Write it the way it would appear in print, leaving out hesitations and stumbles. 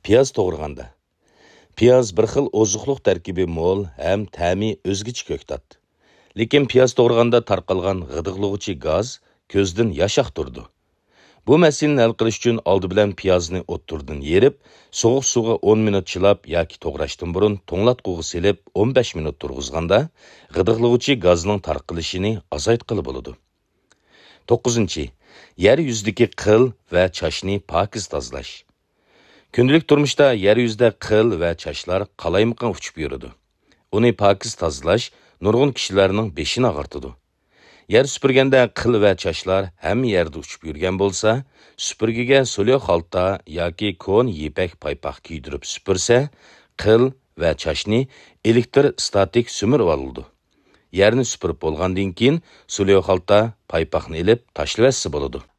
Piyoz to'g'raganda. Piyoz bir xil oziqliq tarkibi mo'l ham ta'mi o'zgacha ko'ktat. Lekin piyoz to'g'raganda tarqalgan g'idiqlug'uchi gaz ko'zdan yosh turdi. Bu masalani hal qilish uchun oldi bilan piyozni o'ttirdan yerib, sovuq suvga 10 minut chilab yoki to'g'rashdan burun to'nglatquga silib 15 minut turg'izganda g'idiqlug'uchi gazning tarqalishini azaytqili bo'ladi. 9. Yer yuzidagi qil va chashni pokiz tozalash. Kundalik turmuşda yer yüzde qil va chashlar qalaymaqan uchib yuradi. Uni pokiz tozalash nurg'un kishilarning beshini og'irtadi. Yer supurganda qil va chashlar hamma yerda uchib yurgan bo'lsa, supurgiga so'liq xalta yoki kon yepak paypoq kiydirib supursa, qil va chashni elektr statik sumirib oladi. Yerni supurib bo'lgandan keyin so'liq xalta paypoqni ilib tashlavasi bo'ladi.